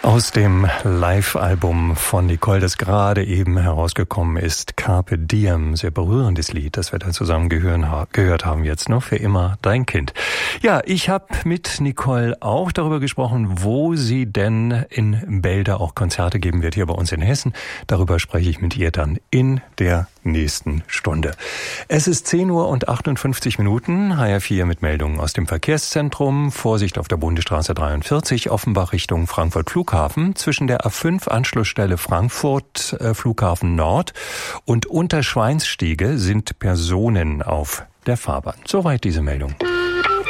Aus dem Live-Album von Nicole, das gerade eben herausgekommen ist, Carpe Diem, sehr berührendes Lied, das wir da zusammen gehört haben jetzt, noch für immer dein Kind. Ja, ich habe mit Nicole auch darüber gesprochen, wo sie denn in Bälde auch Konzerte geben wird, hier bei uns in Hessen. Darüber spreche ich mit ihr dann in der nächsten Stunde. Es ist 10:58 Uhr, HR4 mit Meldungen aus dem Verkehrszentrum. Vorsicht auf der Bundesstraße 43, Offenbach Richtung Frankfurt Flughafen, zwischen der A5 Anschlussstelle Frankfurt Flughafen Nord und Unterschweinsstiege sind Personen auf der Fahrbahn. Soweit diese Meldung.